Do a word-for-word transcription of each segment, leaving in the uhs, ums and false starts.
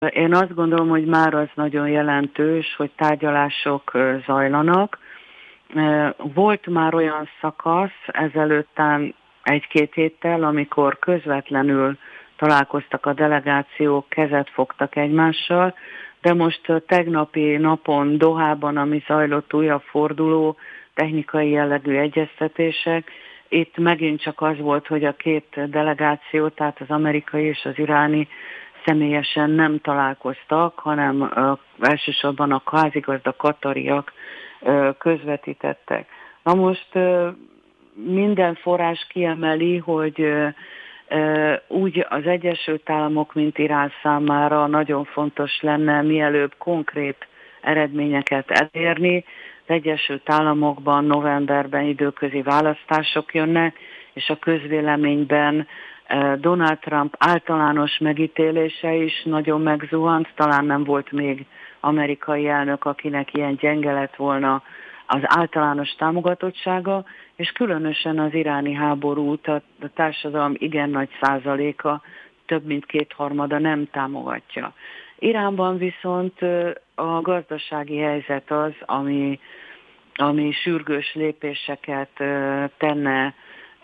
Én azt gondolom, hogy már az nagyon jelentős, hogy tárgyalások zajlanak. Volt már olyan szakasz ezelőttán egy-két héttel, amikor közvetlenül találkoztak a delegációk, kezet fogtak egymással, de most tegnapi napon Dohában, ami zajlott újabb forduló, technikai jellegű egyeztetések, itt megint csak az volt, hogy a két delegáció, tehát az amerikai és az iráni személyesen nem találkoztak, hanem uh, elsősorban a házigazda katariak uh, közvetítettek. Na most uh, minden forrás kiemeli, hogy uh, uh, úgy az Egyesült Államok, mint Irán számára nagyon fontos lenne mielőbb konkrét eredményeket elérni. Az Egyesült Államokban novemberben időközi választások jönnek, és a közvéleményben Donald Trump általános megítélése is nagyon megzuhant, talán nem volt még amerikai elnök, akinek ilyen gyenge lett volna az általános támogatottsága, és különösen az iráni háborút a társadalom igen nagy százaléka, több mint kétharmada nem támogatja. Iránban viszont a gazdasági helyzet az, ami, ami sürgős lépéseket tenne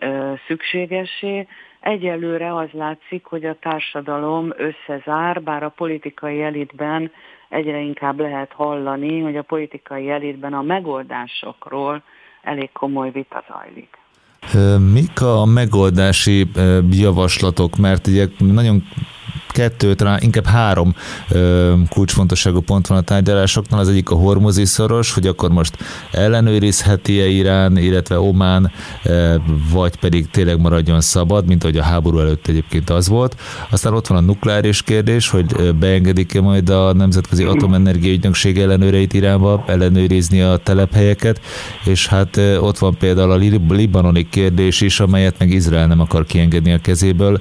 szükségessé. Egyelőre az látszik, hogy a társadalom összezár, bár a politikai elitben egyre inkább lehet hallani, hogy a politikai elitben a megoldásokról elég komoly vita zajlik. Mik a megoldási javaslatok? Mert ugye nagyon kettő, talán inkább három ö, kulcsfontosságú pont van a tárgyalásoknál. Az egyik a hormuzi szoros, hogy akkor most ellenőrizheti-e Irán, illetve Omán, ö, vagy pedig tényleg maradjon szabad, mint ahogy a háború előtt egyébként az volt. Aztán ott van a nukleáris kérdés, hogy beengedik-e majd a Nemzetközi Atomenergia Ügynökség ellenőreit Iránba, ellenőrizni a telephelyeket, és hát ö, ott van például a libanoni kérdés is, amelyet meg Izrael nem akar kiengedni a kezéből.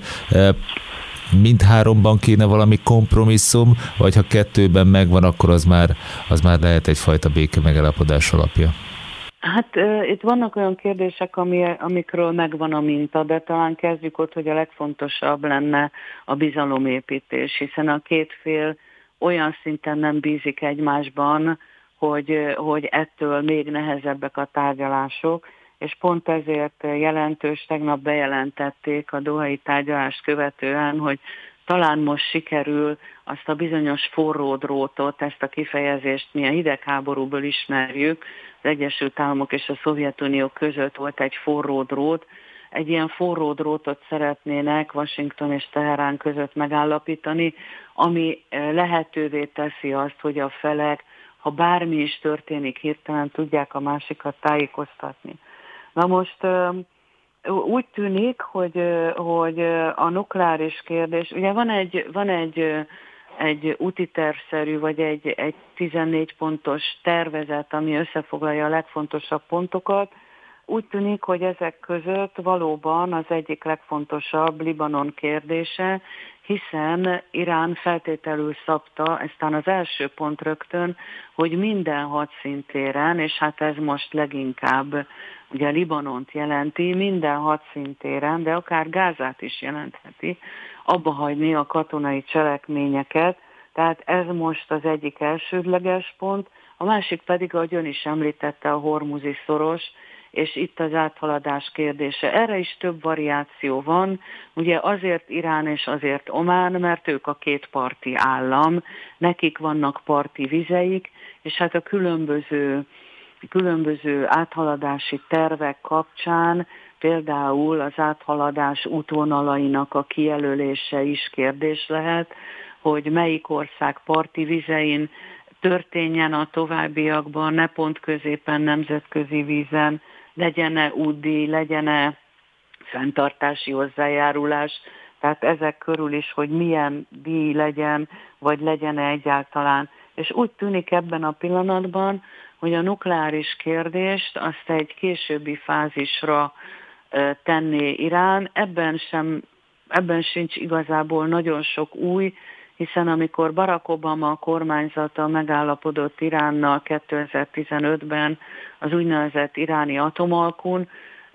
Mindháromban kéne valami kompromisszum, vagy ha kettőben megvan, akkor az már, az már lehet egyfajta béke megállapodás alapja? Hát uh, itt vannak olyan kérdések, ami, amikről megvan a minta, de talán kezdjük ott, hogy a legfontosabb lenne a bizalomépítés, hiszen a két fél olyan szinten nem bízik egymásban, hogy, hogy ettől még nehezebbek a tárgyalások, és pont ezért jelentős, tegnap bejelentették a dohai tárgyalást követően, hogy talán most sikerül azt a bizonyos forró drótot, ezt a kifejezést mi a hidegháborúból ismerjük, az Egyesült Államok és a Szovjetunió között volt egy forró drót, egy ilyen forró drótot szeretnének Washington és Teherán között megállapítani, ami lehetővé teszi azt, hogy a felek, ha bármi is történik, hirtelen tudják a másikat tájékoztatni. Na most úgy tűnik, hogy, hogy a nukleáris kérdés, ugye van egy, van egy, egy úti tervszerű, vagy egy, egy tizennégy pontos tervezet, ami összefoglalja a legfontosabb pontokat. Úgy tűnik, hogy ezek között valóban az egyik legfontosabb Libanon kérdése, hiszen Irán feltételül szabta, eztán az első pont rögtön, hogy minden hadszintéren, és hát ez most leginkább ugye Libanont jelenti, minden hadszintéren, de akár Gázát is jelentheti, abba hagyni a katonai cselekményeket, tehát ez most az egyik elsődleges pont, a másik pedig, ahogy ön is említette, a hormuzi szoros, és itt az áthaladás kérdése. Erre is több variáció van, ugye azért Irán és azért Omán, mert ők a két parti állam, nekik vannak parti vizeik, és hát a különböző, különböző áthaladási tervek kapcsán például az áthaladás útvonalainak a kijelölése is kérdés lehet, hogy melyik ország parti vizein történjen a továbbiakban, ne pont középen nemzetközi vízen, legyen-e útdíj, legyen-e fenntartási hozzájárulás, tehát ezek körül is, hogy milyen díj legyen, vagy legyen-e egyáltalán. És úgy tűnik ebben a pillanatban, hogy a nukleáris kérdést azt egy későbbi fázisra tenné Irán, ebben sem, ebben sincs igazából nagyon sok új, hiszen amikor Barack Obama kormányzata megállapodott Iránnal kétezer-tizenötben az úgynevezett iráni atomalkun,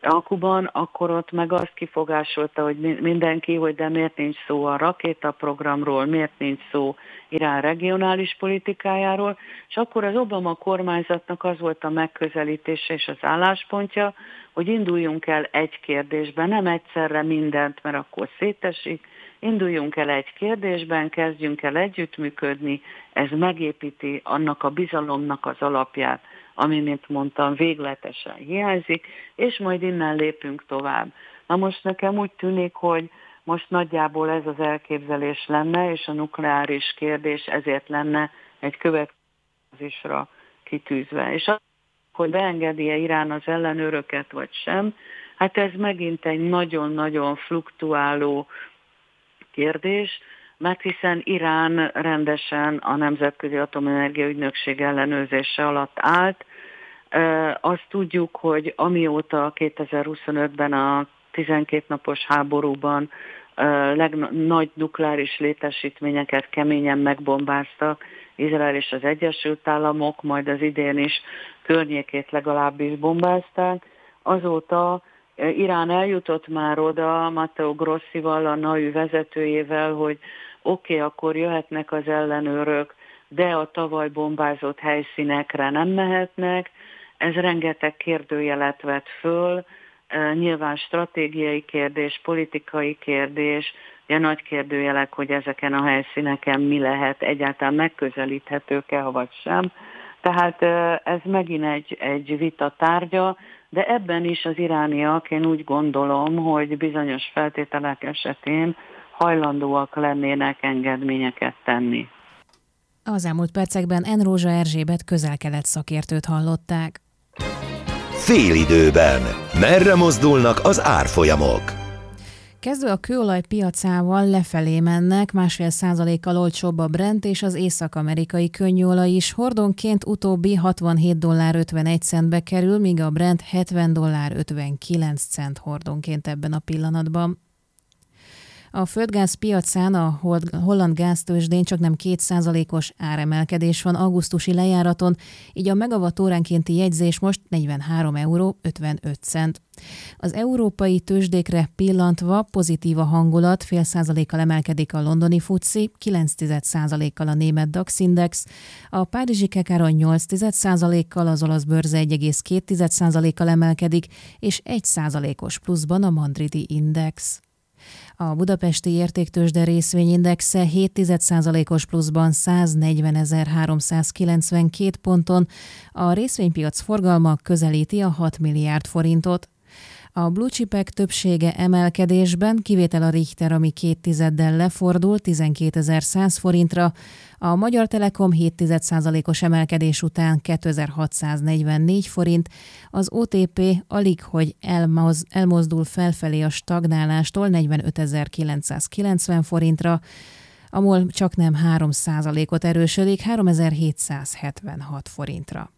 alkuban, akkor ott meg azt kifogásolta, hogy mindenki, hogy de miért nincs szó a rakétaprogramról, miért nincs szó Irán regionális politikájáról, és akkor az Obama kormányzatnak az volt a megközelítése és az álláspontja, hogy induljunk el egy kérdésben, nem egyszerre mindent, mert akkor szétesik, induljunk el egy kérdésben, kezdjünk el együttműködni, ez megépíti annak a bizalomnak az alapját, ami, mint mondtam, végletesen hiányzik, és majd innen lépünk tovább. Na most nekem úgy tűnik, hogy most nagyjából ez az elképzelés lenne, és a nukleáris kérdés ezért lenne egy következésre kitűzve. És az, hogy beengedi-e Irán az ellenőröket, vagy sem, hát ez megint egy nagyon-nagyon fluktuáló kérdés, mert hiszen Irán rendesen a Nemzetközi Atomenergia Ügynökség ellenőrzése alatt állt. Azt tudjuk, hogy amióta kétezer-huszonötben a tizenkét napos háborúban nagy nukleáris létesítményeket keményen megbombáztak, Izrael és az Egyesült Államok, majd az idén is környékét legalábbis bombázták, azóta Irán eljutott már oda Matteo Grossival, a NAU vezetőjével, hogy oké, okay, akkor jöhetnek az ellenőrök, de a tavaly bombázott helyszínekre nem mehetnek. Ez rengeteg kérdőjelet vett föl, nyilván stratégiai kérdés, politikai kérdés, ugye nagy kérdőjelek, hogy ezeken a helyszíneken mi lehet, egyáltalán megközelíthetők-e, vagy sem. Tehát ez megint egy, egy vita tárgya, de ebben is az irániak, én úgy gondolom, hogy bizonyos feltételek esetén hajlandóak lennének engedményeket tenni. Az elmúlt percekben N. Rózsa Erzsébet közel-kelet szakértőt hallották. Félidőben. Merre mozdulnak az árfolyamok? Kezdve a kőolaj piacával lefelé mennek, másfél százalékkal olcsóbb a Brent és az észak-amerikai könnyűolaj is. Hordonként utóbbi hatvanhét dollár ötvenegy centbe kerül, míg a Brent hetven dollár ötvenkilenc cent hordonként ebben a pillanatban. A földgáz piacán a holland gáztőzsdén csak nem két százalékos áremelkedés van augusztusi lejáraton, így a megawattóránkénti jegyzés most negyvenhárom euró ötvenöt cent. Az európai tőzsdékre pillantva pozitív a hangulat, fél százalékkal emelkedik a londoni futszi, kilenc tized százalékkal a német DAX index, a párizsi kekáron nyolc tized százalékkal, az olasz bőrze egy egész két tized százalékkal emelkedik, és egy százalékos pluszban a madridi index. A budapesti értéktőzsde részvényindexe hét tized százalékos pluszban száznegyvenezer-háromszázkilencvenkét ponton, a részvénypiac forgalma közelíti a hat milliárd forintot. A blue chipek többsége emelkedésben, kivétel a Richter, ami két tizeddel lefordul tizenkétezer-száz forintra, a Magyar Telekom hét tized százalékos emelkedés után kétezer-hatszáznegyvennégy forint, az o té pé alig hogy elmoz, elmozdul felfelé a stagnálástól negyvenötezer-kilencszázkilencven forintra, a MOL csaknem három százalékot erősödik háromezer-hétszázhetvenhat forintra.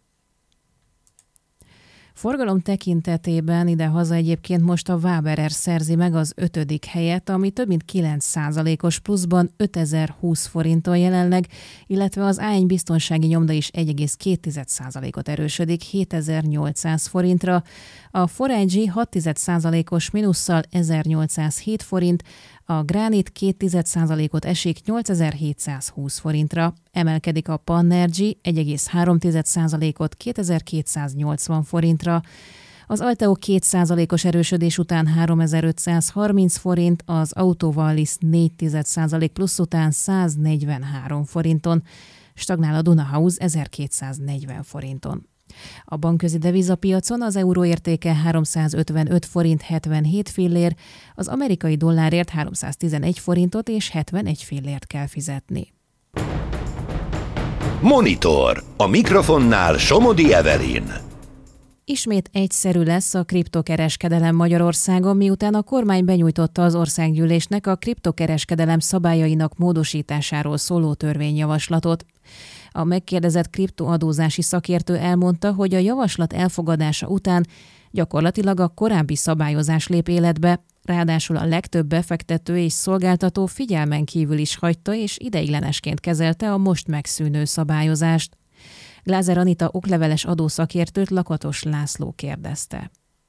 Forgalom tekintetében idehaza egyébként most a Waberer szerzi meg az ötödik helyet, ami több mint kilenc százalékos pluszban ötezer-húsz forinton jelenleg, illetve az á egy biztonsági nyomda is egy egész két tized százalékot erősödik hétezer-nyolcszáz forintra, a four I G hat tized százalékos mínusszal ezernyolcszázhét forint, a Granit két tized százalékot esik nyolcezer-hétszázhúsz forintra, emelkedik a Pannergy egy egész három tized százalékot kétezer-kétszáznyolcvan forintra, az Alteo két százalékos erősödés után háromezer-ötszázharminc forint, az Autovallis négy tized százalék plusz után száznegyvenhárom forinton, stagnál a Dunahouse ezerkétszáznegyven forinton. A bankközi devizapiacon az euró értéke háromszázötvenöt forint hetvenhét fillér, az amerikai dollárért háromszáztizenegy forintot és hetvenegy fillért kell fizetni. Monitor. A mikrofonnál Somodi Evelyn. Ismét egyszerű lesz a kriptokereskedelem Magyarországon, miután a kormány benyújtotta az országgyűlésnek a kriptokereskedelem szabályainak módosításáról szóló törvényjavaslatot. A megkérdezett kriptoadózási szakértő elmondta, hogy a javaslat elfogadása után gyakorlatilag a korábbi szabályozás lép életbe, ráadásul a legtöbb befektető és szolgáltató figyelmen kívül is hagyta és ideiglenesként kezelte a most megszűnő szabályozást. Glázer Anita okleveles adószakértőt Lakatos László kérdezte.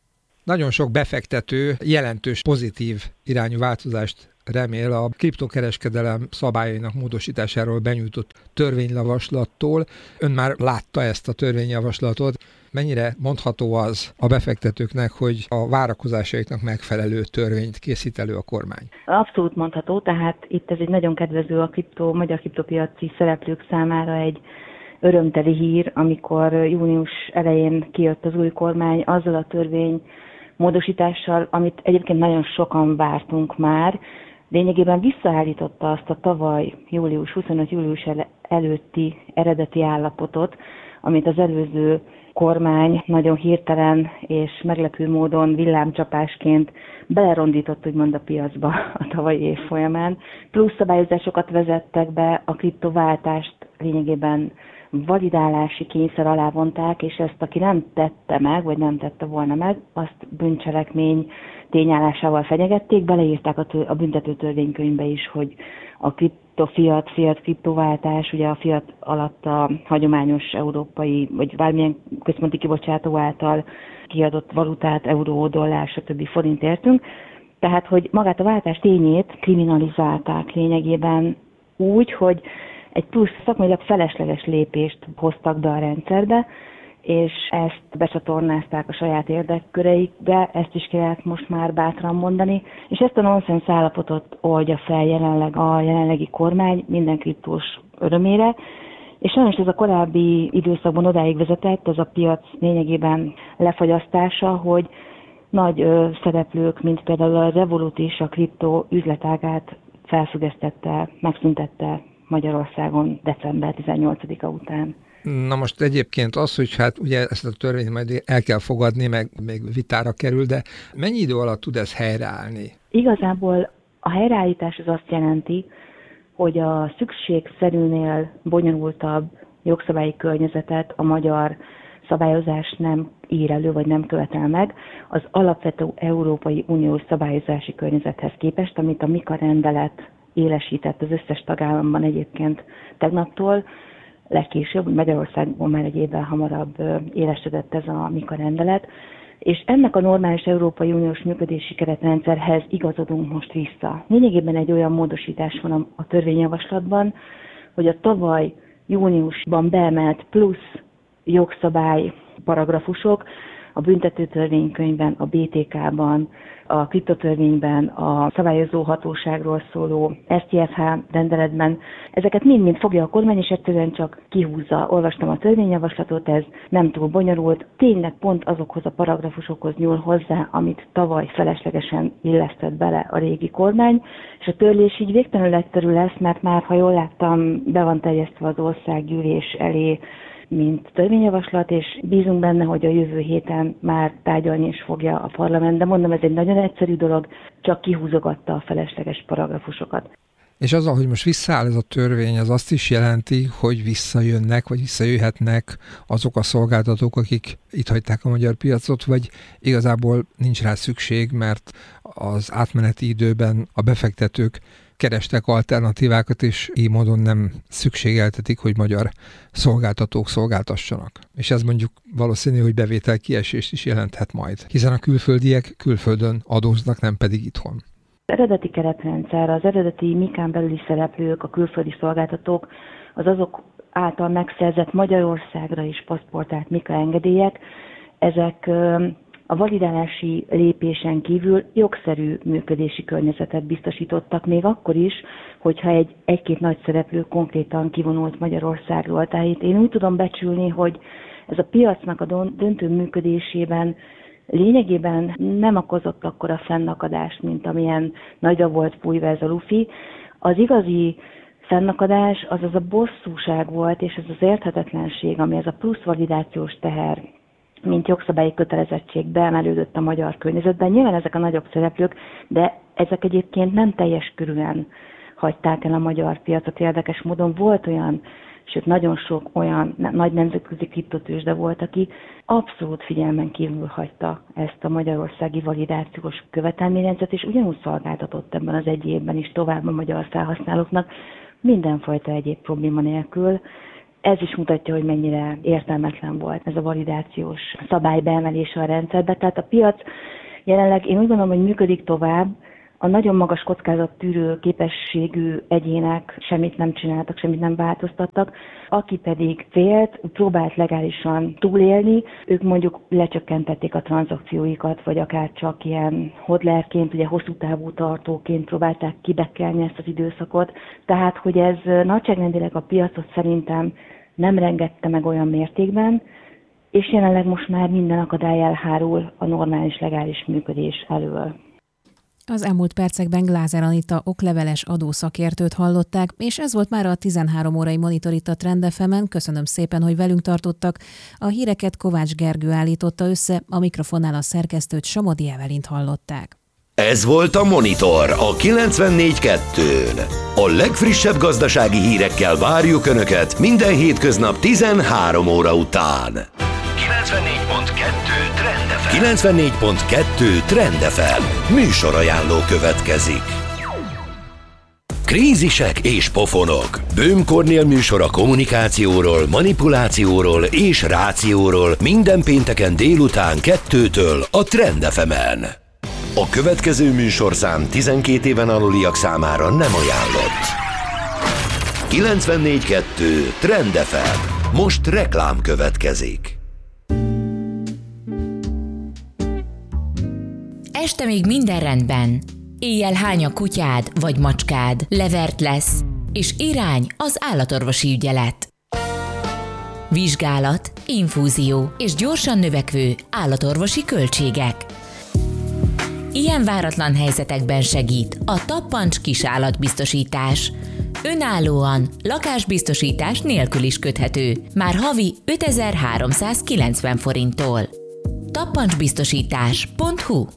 Nagyon sok befektető jelentős pozitív irányú változást remél a kriptokereskedelem szabályainak módosításáról benyújtott törvényjavaslattól. Ön már látta ezt a törvényjavaslatot. Mennyire mondható az a befektetőknek, hogy a várakozásaiknak megfelelő törvényt készít elő a kormány? Abszolút mondható, tehát itt ez egy nagyon kedvező a kriptó, magyar kriptopiaci szereplők számára egy örömteli hír, amikor június elején kijött az új kormány azzal a törvény módosítással, amit egyébként nagyon sokan vártunk már. Lényegében visszaállította azt a tavaly július huszonötödike július előtti eredeti állapotot, amit az előző kormány nagyon hirtelen és meglepő módon villámcsapásként belerondított úgymond a piacba a tavalyi év folyamán. Plusz szabályozásokat vezettek be, a kriptováltást lényegében validálási kényszer alá vonták, és ezt aki nem tette meg, vagy nem tette volna meg, azt bűncselekmény tényállásával fenyegették, beleírták a, tő, a büntető törvénykönyvbe is, hogy a kriptofiat, fiat kriptováltás, ugye a fiat alatt a hagyományos európai, vagy bármilyen központi kibocsátó által kiadott valutát, euró, dollár, stb. Forint értünk. Tehát, hogy magát a váltás tényét kriminalizálták lényegében úgy, hogy egy plusz szakmailag felesleges lépést hoztak be a rendszerbe, és ezt becsatornázták a saját érdekköreikbe, ezt is kellett most már bátran mondani, és ezt a nonsens állapotot oldja fel jelenleg a jelenlegi kormány minden kriptós örömére, és sajnos ez a korábbi időszakban odáig vezetett, ez a piac lényegében lefagyasztása, hogy nagy ö, szereplők, mint például a Revolut is a kriptó üzletágát felfüggesztette, megszüntette Magyarországon december tizennyolcadika után. Na most egyébként az, hogy hát ugye ezt a törvényt majd el kell fogadni, meg még vitára kerül, de mennyi idő alatt tud ez helyreállni? Igazából a helyreállítás az azt jelenti, hogy a szükségszerűnél bonyolultabb jogszabályi környezetet a magyar szabályozás nem ír elő, vagy nem követel meg az alapvető Európai Uniós szabályozási környezethez képest, amit a MiCA rendelet élesített az összes tagállamban egyébként tegnaptól, legkésőbb, Magyarországon már egy évvel hamarabb élesedett ez a MiCA rendelet, és ennek a normális Európai Uniós működési keretrendszerhez igazodunk most vissza. Lényegében egy olyan módosítás van a törvényjavaslatban, hogy a tavaly júniusban beemelt plusz jogszabály paragrafusok a büntetőtörvénykönyvben, a bé té ká-ban, a kriptotörvényben, a szabályozó hatóságról szóló es té ef há rendeletben, ezeket mind-mind fogja a kormány, és egyszerűen csak kihúzza. Olvastam a törvényjavaslatot, ez nem túl bonyolult, tényleg pont azokhoz a paragrafusokhoz nyúl hozzá, amit tavaly feleslegesen illesztett bele a régi kormány, és a törlés így végtelenül egyszerű lesz, mert már, ha jól láttam, be van terjesztve az országgyűlés elé, mint törvényjavaslat, és bízunk benne, hogy a jövő héten már tárgyalni is fogja a parlament, de mondom, ez egy nagyon egyszerű dolog, csak kihúzogatta a felesleges paragrafusokat. És azzal, hogy most visszaáll ez a törvény, az azt is jelenti, hogy visszajönnek, vagy visszajöhetnek azok a szolgáltatók, akik itt hagyták a magyar piacot, vagy igazából nincs rá szükség, mert az átmeneti időben a befektetők kerestek alternatívákat, és így módon nem szükségeltetik, hogy magyar szolgáltatók szolgáltassanak. És ez mondjuk valószínű, hogy bevétel kiesést is jelenthet majd, hiszen a külföldiek külföldön adóznak, nem pedig itthon. Az eredeti keretrendszer, az eredeti MiCA-n belüli szereplők, a külföldi szolgáltatók, az azok által megszerzett Magyarországra is paszportált MiCA engedélyek, ezek a validálási lépésen kívül jogszerű működési környezetet biztosítottak még akkor is, hogyha egy, egy-két nagy szereplő konkrétan kivonult Magyarországról. Tehát én úgy tudom becsülni, hogy ez a piacnak a döntő működésében lényegében nem okozott akkora fennakadást, mint amilyen nagyra volt fújva ez a lufi. Az igazi fennakadás az az a bosszúság volt, és ez az érthetetlenség, ami ez a plusz validációs teher, mint jogszabályi kötelezettség beemelődött a magyar környezetben. Nyilván ezek a nagyobb szereplők, de ezek egyébként nem teljes körűen hagyták el a magyar piacot. Érdekes módon volt olyan, sőt nagyon sok olyan nagy nemzetközi kriptotőzsde volt, aki abszolút figyelmen kívül hagyta ezt a magyarországi validációs követelményrendszert, és ugyanúgy szolgáltatott ebben az egy évben is tovább a magyar felhasználóknak mindenfajta egyéb probléma nélkül. Ez is mutatja, hogy mennyire értelmetlen volt ez a validációs szabály beemelése a rendszerbe. Tehát a piac jelenleg én úgy gondolom, hogy működik tovább. A nagyon magas kockázattűrő képességű egyének semmit nem csináltak, semmit nem változtattak. Aki pedig félt, próbált legálisan túlélni, ők mondjuk lecsökkentették a tranzakcióikat, vagy akár csak ilyen hodlerként, ugye hosszú távú tartóként próbálták kibekkelni ezt az időszakot. Tehát, hogy ez nagyságrendileg a piacot szerintem nem rengette meg olyan mértékben, és jelenleg most már minden akadály elhárul a normális, legális működés elől. Az elmúlt percekben Glázer Anita okleveles adószakértőt hallották, és ez volt már a tizenhárom órai Monitor itt a Trend ef emen. Köszönöm szépen, hogy velünk tartottak. A híreket Kovács Gergő állította össze, a mikrofonnál a szerkesztőt Somodi Evelint hallották. Ez volt a Monitor a kilencvennégy kettőn. A legfrissebb gazdasági hírekkel várjuk Önöket minden hétköznap tizenhárom óra után. kilencvennégy pont kettő Trend ef em. kilencvennégy pont kettő Trend ef em. Műsorajánló következik. Krízisek és pofonok. Böhm Kornél műsor a kommunikációról, manipulációról és rációról minden pénteken délután kettőtől a Trend ef emen. A következő műsorszám tizenkét éven aluliak számára nem ajánlott. kilencvennégy kettő Trend ef em. Most reklám következik. Este még minden rendben. Éjjel hány a kutyád vagy macskád, levert lesz, és irány az állatorvosi ügyelet. Vizsgálat, infúzió és gyorsan növekvő állatorvosi költségek. Ilyen váratlan helyzetekben segít a Tappancs kisállatbiztosítás. Önállóan, lakásbiztosítás nélkül is köthető, már havi ötezer-háromszázkilencven forinttól. tappancsbiztosítás pont hu.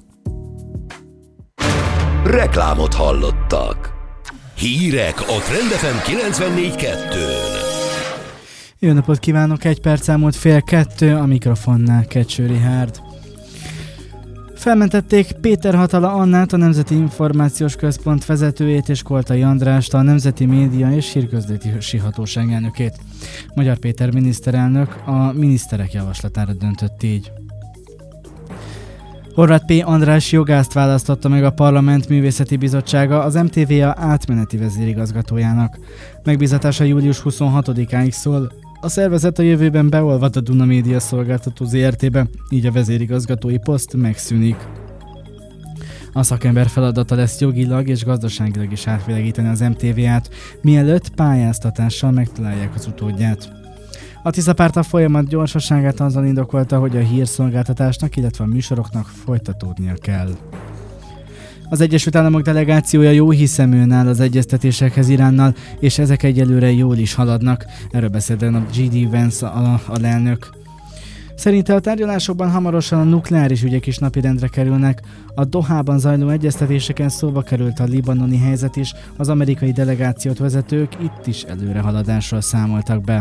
Reklámot hallottak. Hírek a Trend ef em kilencvennégy kettőn. Jó napot kívánok, egy perc elmúlt fél kettő, a mikrofonnál Kecső Richárd. Felmentették Péter Hatala Annát, a Nemzeti Információs Központ vezetőjét, és Koltai Andrást, a Nemzeti Média és Hírközlési Hatóság elnökét. Magyar Péter miniszterelnök a miniszterek javaslatára döntött így. Horváth P. András jogászt választotta meg a Parlament Művészeti Bizottsága az em té vé á átmeneti vezérigazgatójának. Megbízatása július huszonhatodikáig szól. A szervezet a jövőben beolvad a Duna Média Szolgáltató zé er té-be, így a vezérigazgatói poszt megszűnik. A szakember feladata lesz jogilag és gazdaságilag is átvilágítani az em té vé á-t, mielőtt pályáztatással megtalálják az utódját. A Tisza párt a folyamat gyorsaságát azzal indokolta, hogy a hírszolgáltatásnak, illetve a műsoroknak folytatódnia kell. Az Egyesült Államok delegációja jó hiszeműen áll az egyeztetésekhez Iránnal, és ezek egyelőre jól is haladnak. Erről beszélt a gé dé Vance alelnök. Szerinte a tárgyalásokban hamarosan a nukleáris ügyek is napirendre kerülnek. A Dohában zajló egyeztetéseken szóba került a libanoni helyzet is, az amerikai delegációt vezetők itt is előrehaladásról számoltak be.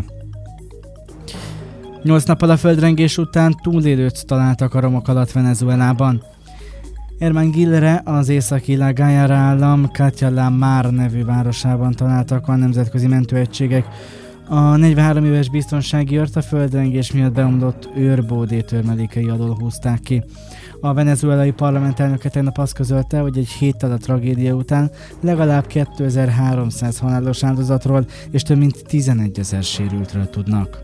Nyolc nappal a földrengés után túlélőt találtak a romok alatt Venezuelában. Ermánguilre, az északi La Guaira állam Catia La Mar nevű városában találtak a nemzetközi mentőegységek. A negyvenhárom éves biztonsági őrt a földrengés miatt beomlott őrbódé törmelékei alól húzták ki. A venezuelai parlamentelnöke tegnap azt közölte, hogy egy héttel a tragédia után legalább kétezer-háromszáz halálos áldozatról és több mint tizenegyezer sérültről tudnak.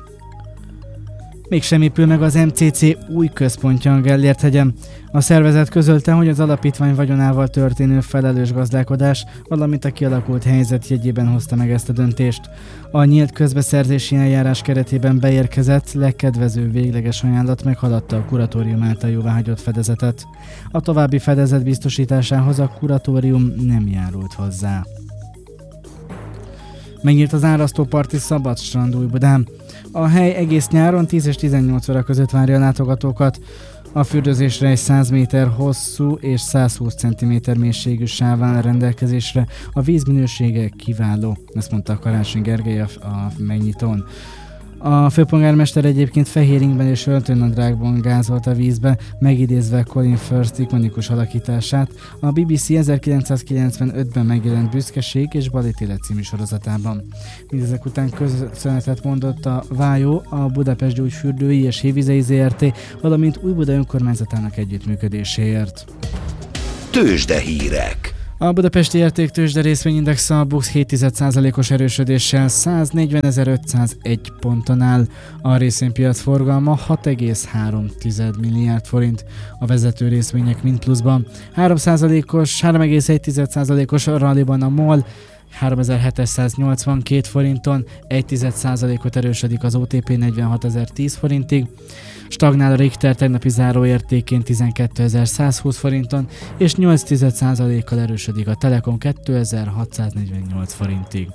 Mégsem épül meg az em cé cé új központja a Gellért-hegyen. A szervezet közölte, hogy az alapítvány vagyonával történő felelős gazdálkodás, valamint a kialakult helyzet jegyében hozta meg ezt a döntést. A nyílt közbeszerzési eljárás keretében beérkezett legkedvezőbb végleges ajánlat meghaladta a kuratórium által jóváhagyott fedezetet. A további fedezet biztosításához a kuratórium nem járult hozzá. Megnyílt az árasztóparti Szabadstrand Újbudán. A hely egész nyáron tíz és tizennyolc óra között várja a látogatókat. A fürdőzésre egy száz méter hosszú és százhúsz centiméter mélységű sáv áll rendelkezésre. A víz minősége kiváló, ezt mondta Karácsony Gergely a megnyitón. A főpolgármester egyébként fehéringben és öltőnadrágban gázolt a vízbe, megidézve Colin Firth ikonikus alakítását a bé bé cé ezerkilencszázkilencvenötben megjelent Büszkeség és Balét élet című sorozatában. Mindezek után köszönetet mondott a Vájó, a Budapest Gyógyfürdői és Hévizei zé er té, valamint Újbuda önkormányzatának együttműködéséért. Tőzsdehírek. A budapesti értéktőzsde részvényindex a BUX hét egész egy százalékos erősödéssel száznegyvenezer-ötszázegy ponton áll. A részvénypiac forgalma hat egész három milliárd forint. A vezető részvények mind pluszban. három százalékos, három egész egy százalékos ralliban a MOL háromezer-hétszáznyolcvankét forinton, egy tized százalékot erősödik az o té pé negyvenhatezer-tíz forintig, stagnál a Richter tegnapi záróértékén tizenkétezer-százhúsz forinton, és nyolc tized százalékkal erősödik a Telekom kétezer-hatszáznegyvennyolc forintig.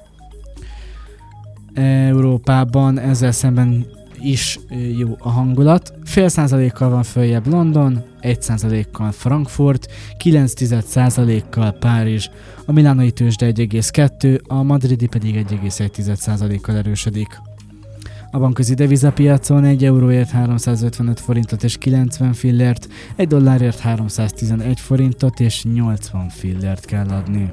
Európában ezzel szemben is jó a hangulat. Fél százalékkal van följebb London, egy százalékkal Frankfurt, kilenc tized százalékkal Párizs, a milánoi tőzsde egy egész kettő, a madridi pedig egy egész egy százalékkal erősödik. A bankközi devizapiacon egy euróért háromszázötvenöt forintot és kilencven fillért, egy dollárért háromszáztizenegy forintot és nyolcvan fillért kell adni.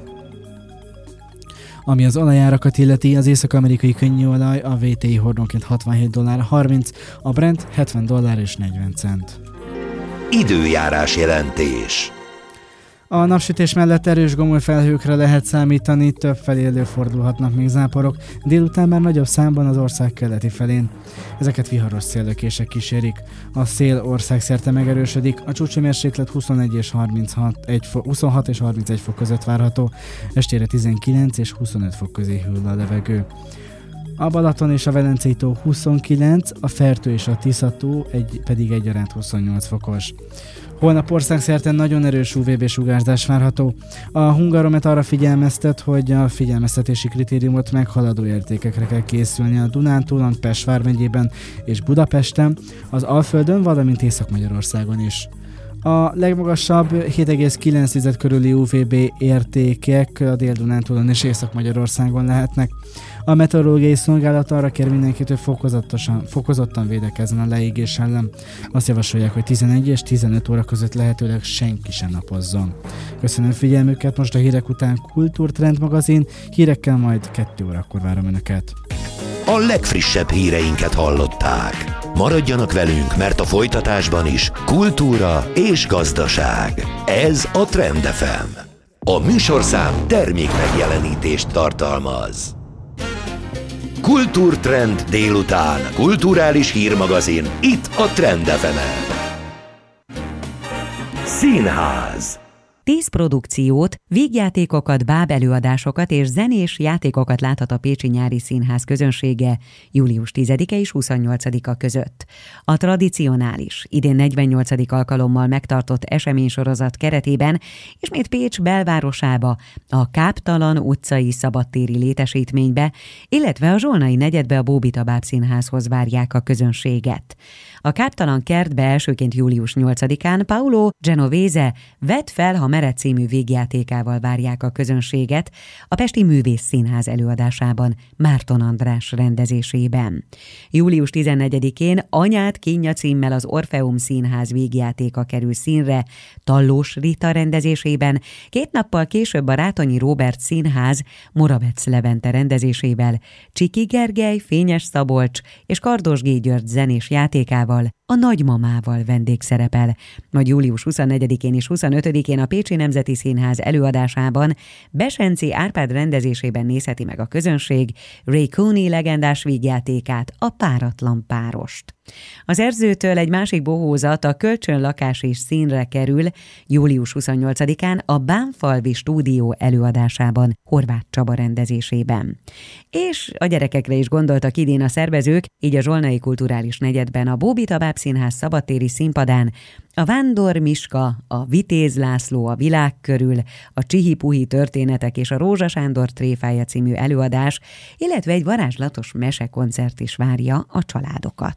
Ami az olajárakat illeti, az észak-amerikai könnyűolaj a vé té i hordonként hatvanhét dollár harminc, a Brent hetven dollár és negyven cent. Időjárás jelentés. A napsütés mellett erős gomolfelhőkre lehet számítani, több felé előfordulhatnak még záporok, délután már nagyobb számban az ország keleti felén. Ezeket viharos széllökések kísérik. A szél országszerte megerősödik, a csúcshőmérséklet huszonegy és harminchat, egy fok, huszonhat és harmincegy fok között várható, estére tizenkilenc és huszonöt fok közé hűl a levegő. A Balaton és a Velencei tó huszonkilenc, a Fertő és a Tisza tó egy, pedig egyaránt huszonnyolc fokos. Holnap országszerte nagyon erős ú vé bé-sugárzás várható. A Hungaromet arra figyelmeztet, hogy a figyelmeztetési kritériumot meghaladó értékekre kell készülni a Dunántúlon, Pest vármegyében és Budapesten, az Alföldön, valamint Észak-Magyarországon is. A legmagasabb hét egész kilenc körüli ú vé bé értékek a Dél-Dunántúlon és Észak-Magyarországon lehetnek. A meteorológiai szolgálat arra kér mindenkit, hogy fokozatosan, fokozottan védekezzen a leégés ellen. Azt javasolják, hogy tizenegy és tizenöt óra között lehetőleg senki sem napozzon. Köszönöm figyelmüket, most a hírek után Kultúrtrend magazin, hírekkel majd kettő órakor várom Önöket. A legfrissebb híreinket hallották. Maradjanak velünk, mert a folytatásban is kultúra és gazdaság. Ez a Trend ef em. A műsorszám termék megjelenítést tartalmaz. Kultúrtrend délután. Kulturális hírmagazin itt a Trend ef emen. Színház. Tíz produkciót, vígjátékokat, bábelőadásokat és zenés játékokat láthat a Pécsi Nyári Színház közönsége július tizedike és huszonnyolcadika között. A tradicionális, idén negyvennyolcadik alkalommal megtartott eseménysorozat keretében ismét Pécs belvárosába, a Káptalan utcai szabadtéri létesítménybe, illetve a Zsolnai negyedbe a Bóbita Bábszínházhoz várják a közönséget. A Káptalan kertbe elsőként július nyolcadikán Paolo Genovese Vedd fel, ha mered című végjátékával várják a közönséget a Pesti Művész Színház előadásában Márton András rendezésében. július tizennegyedikén Anyád kínja címmel az Orfeum Színház végjátéka kerül színre Tallós Rita rendezésében, két nappal később a Rátonyi Róbert Színház Moravec Levente rendezésével Csiki Gergely, Fényes Szabolcs és Kardos G. György zenés játékával a Nagymamával vendégszerepel. Majd július huszonnegyedikén és huszonötödikén a Pécsi Nemzeti Színház előadásában Besenci Árpád rendezésében nézheti meg a közönség Ray Cooney legendás vígjátékát, a Páratlan párost. Az Erzőtől egy másik bohózat, a Kölcsönlakás is színre kerül július huszonnyolcadikán a Bánfalvi stúdió előadásában Horváth Csaba rendezésében. És a gyerekekre is gondoltak idén a szervezők, így a Zsolnai Kulturális Negyedben a Bóbita Bábszínház szabadtéri színpadán a Vándor Miska, a Vitéz László a világ körül, a Csihi-Puhi történetek és a Rózsa Sándor tréfája című előadás, illetve egy varázslatos mesekoncert is várja a családokat.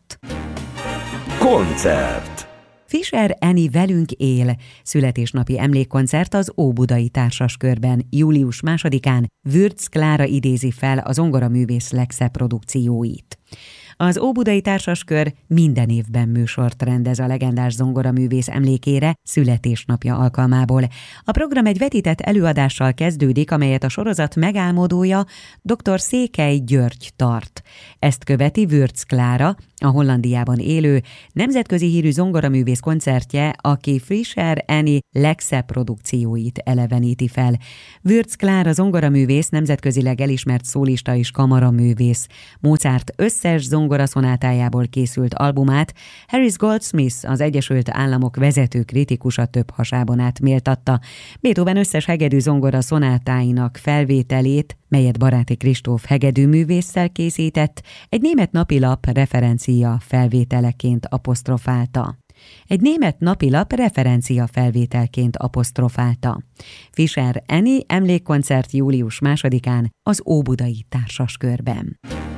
Koncert. Fischer Eni Velünk él születésnapi emlékkoncert az Óbudai Társaskörben július másodikán. Würz Klára idézi fel a zongoraművész legszebb produkcióit. Az Óbudai Társaskör minden évben műsort rendez a legendás zongoraművész emlékére születésnapja alkalmából. A program egy vetített előadással kezdődik, amelyet a sorozat megálmodója dr. Székely György tart. Ezt követi Würz Klára, a Hollandiában élő, nemzetközi hírű zongoraművész koncertje, aki Fischer Annie legszebb produkcióit eleveníti fel. Würz Klára zongoraművész, nemzetközileg elismert szólista és kamaraművész. Mozart összes zongoraszonátájából készült albumát Harris Goldsmith, az Egyesült Államok vezető kritikusa több hasában át méltatta. Beethoven összes hegedű zongora szonátáinak felvételét, melyet Baráti Kristóf hegedűművésszel készített, egy német napilap referencia felvételeként apostrofálta. Egy német napilap referencia felvételként apostrofálta. Fischer Annie emlékkoncert július másodikán az Óbudai Társaskörben.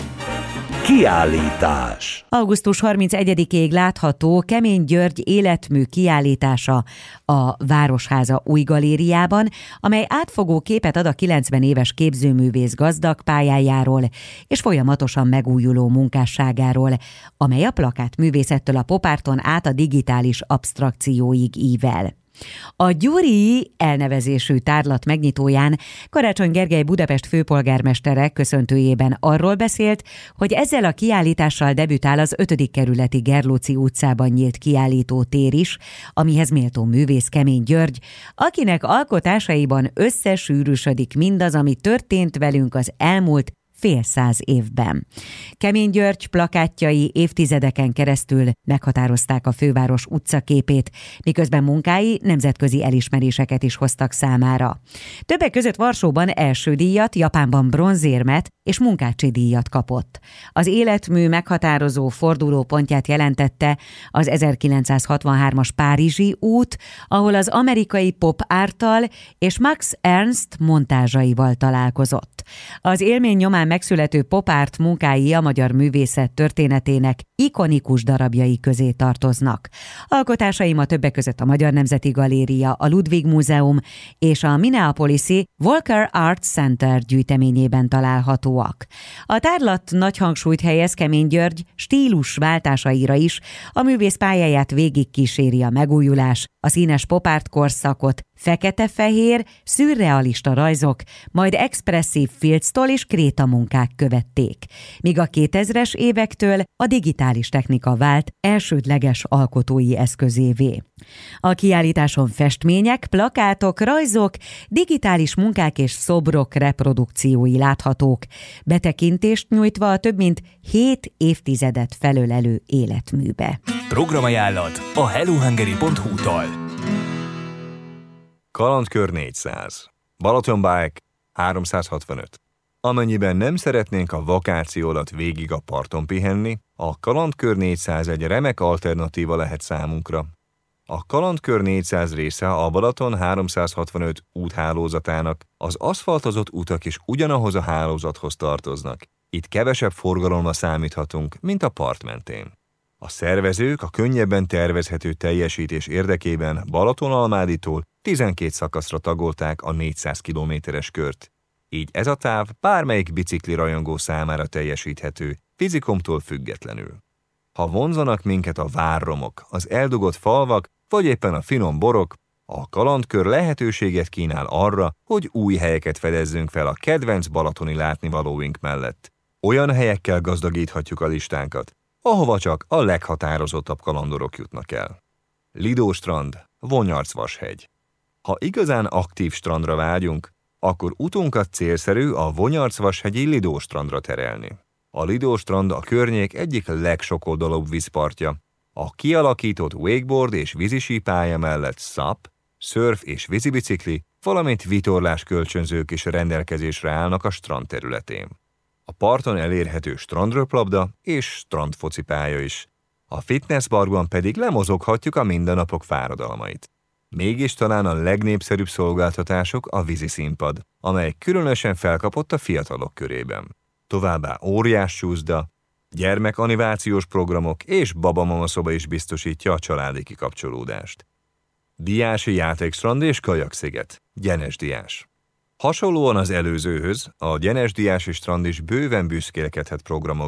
Kiállítás. augusztus harmincegyedikéig látható Kemény György életmű kiállítása a Városháza új galériában, amely átfogó képet ad a kilencven éves képzőművész gazdag pályájáról és folyamatosan megújuló munkásságáról, amely a plakátművészettől a popárton át a digitális absztrakcióig ível. A Gyuri elnevezésű tárlat megnyitóján Karácsony Gergely Budapest főpolgármestere köszöntőjében arról beszélt, hogy ezzel a kiállítással debütál az ötödik kerületi Gerlóci utcában nyílt kiállító tér is, amihez méltó művész Kemény György, akinek alkotásaiban összesűrűsödik mindaz, ami történt velünk az elmúlt fél száz évben. Kemény György plakátjai évtizedeken keresztül meghatározták a főváros utcaképét, miközben munkái nemzetközi elismeréseket is hoztak számára. Többek között Varsóban első díjat, Japánban bronzérmet és munkácsi díjat kapott. Az életmű meghatározó fordulópontját jelentette az ezerkilencszázhatvanhármas Párizsi út, ahol az amerikai pop árttal és Max Ernst montázsaival találkozott. Az élmény nyomán megszülető pop-art munkái a magyar művészet történetének ikonikus darabjai közé tartoznak. Alkotásaim a többek között a Magyar Nemzeti Galéria, a Ludwig Múzeum és a Minneapolis-i Walker Art Center gyűjteményében találhatóak. A tárlat nagy hangsúlyt helyez Kemény György stílusváltásaira is, a művész pályáját végigkíséri a megújulás, a színes pop-art korszakot, fekete-fehér, szürrealista rajzok, majd expresszív filctól és krétamunkák követték, míg a kétezres évektől a digitális technika vált elsődleges alkotói eszközévé. A kiállításon festmények, plakátok, rajzok, digitális munkák és szobrok reprodukciói láthatók, betekintést nyújtva a több mint hét évtizedet felölelő életműbe. Programajánlat a hellohungary pont hu-tól. Kalandkör négyszáz. Balaton Bike háromszázhatvanöt. Amennyiben nem szeretnénk a vakáció alatt végig a parton pihenni, a Kalandkör négyszáz egy remek alternatíva lehet számunkra. A Kalandkör négyszáz része a Balaton háromszázhatvanöt úthálózatának, az aszfaltozott utak is ugyanahoz a hálózathoz tartoznak. Itt kevesebb forgalomra számíthatunk, mint a part mentén. A szervezők a könnyebben tervezhető teljesítés érdekében Balatonalmáditól tizenkét szakaszra tagolták a négyszáz kilométeres kört. Így ez a táv bármelyik bicikli rajongó számára teljesíthető, fizikumtól függetlenül. Ha vonzanak minket a várromok, az eldugott falvak, vagy éppen a finom borok, a Kalandkör lehetőséget kínál arra, hogy új helyeket fedezzünk fel a kedvenc balatoni látnivalóink mellett. Olyan helyekkel gazdagíthatjuk a listánkat, ahova csak a leghatározottabb kalandorok jutnak el. Lidó strand, Vonyarcvashegy. Ha igazán aktív strandra vágyunk, akkor utunkat célszerű a Vonyarcvashegyi Lidó strandra terelni. A Lidó strand a környék egyik legsokoldalúbb vízpartja. A kialakított wakeboard és vízisípálya mellett szap, szörf és vízibicikli, valamint vitorlás kölcsönzők is rendelkezésre állnak a strand területén. A parton elérhető strandröplabda és strandfocipálya is. A fitnessparkban pedig lemozoghatjuk a mindennapok fáradalmait. Mégis talán a legnépszerűbb szolgáltatásuk a víziszínpad, amely különösen felkapott a fiatalok körében. Továbbá óriás csúszda, gyermekanivációs programok és babamama szoba is biztosítja a családi kikapcsolódást. Diási játékstrand és kajaksziget, Gyenes Diás. Hasonlóan az előzőhöz, a Gyenes Diási strand is bőven büszkélkedhet programokban.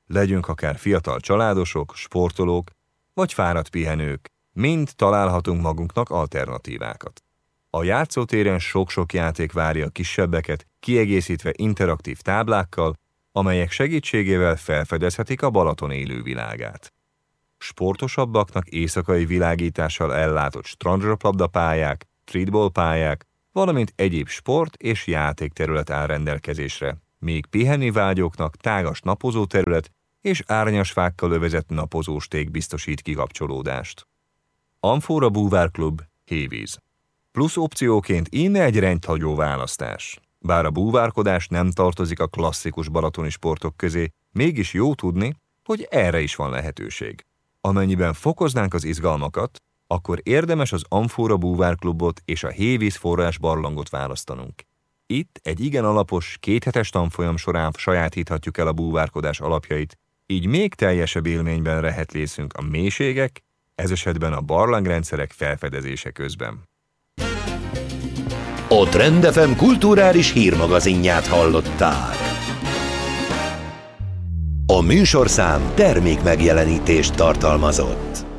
Legyünk akár fiatal családosok, sportolók, vagy fáradt pihenők, mind találhatunk magunknak alternatívákat. A játszótéren sok-sok játék várja a kisebbeket, kiegészítve interaktív táblákkal, amelyek segítségével felfedezhetik a Balaton élővilágát. Sportosabbaknak éjszakai világítással ellátott strandröplabdapályák, streetballpályák, valamint egyéb sport- és játékterület áll rendelkezésre, míg pihenni vágyóknak tágas napozóterület és árnyasfákkal övezett napozósték biztosít kikapcsolódást. Amfora Búvárklub, Hévíz. Plusz opcióként íme egy rendhagyó választás. Bár a búvárkodás nem tartozik a klasszikus balatoni sportok közé, mégis jó tudni, hogy erre is van lehetőség. Amennyiben fokoznánk az izgalmakat, akkor érdemes az Amfora Búvárklubot és a Hévíz forrás barlangot választanunk. Itt egy igen alapos, kéthetes tanfolyam során sajátíthatjuk el a búvárkodás alapjait, így még teljesebb élményben rehetlészünk a mélységek, ez esetben a barlangrendszerek felfedezése közben. A Trend ef em kulturális hírmagazinját hallottál. A műsorszám termék megjelenítést tartalmazott.